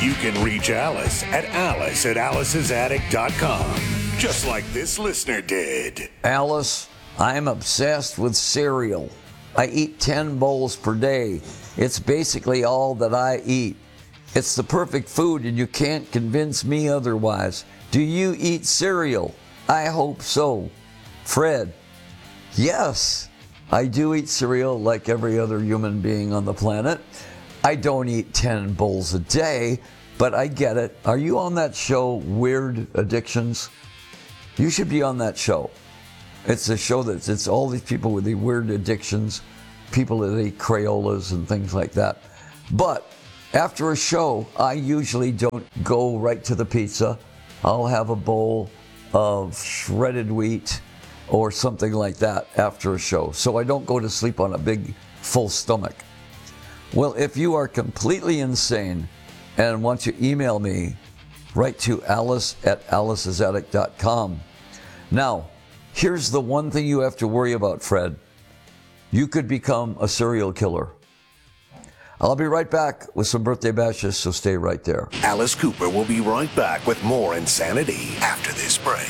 You can reach Alice at alicesatticaddict.com, just like this listener did. Alice, I'm obsessed with cereal. I eat 10 bowls per day. It's basically all that I eat. It's the perfect food and you can't convince me otherwise. Do you eat cereal? I hope so. Fred, yes, I do eat cereal like every other human being on the planet. I don't eat 10 bowls a day, but I get it. Are you on that show, Weird Addictions? You should be on that show. It's a show it's all these people with the weird addictions, people that eat Crayolas and things like that. But after a show, I usually don't go right to the pizza. I'll have a bowl of shredded wheat or something like that after a show. So I don't go to sleep on a big, full stomach. Well, if you are completely insane and want to email me, write to Alice at alicesattic.com. Now, here's the one thing you have to worry about, Fred. You could become a serial killer. I'll be right back with some birthday bashes, so stay right there. Alice Cooper will be right back with more insanity after this break.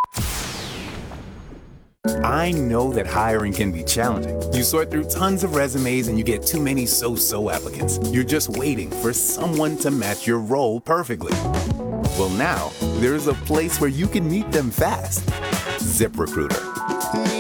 I know that hiring can be challenging. You sort through tons of resumes and you get too many so-so applicants. You're just waiting for someone to match your role perfectly. Well, now, there's a place where you can meet them fast. ZipRecruiter.